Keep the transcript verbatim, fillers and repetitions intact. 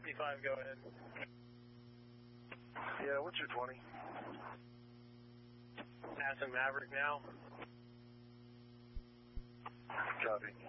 fifty-five, go ahead. Yeah, what's your twenty? Passing Maverick now. Copy.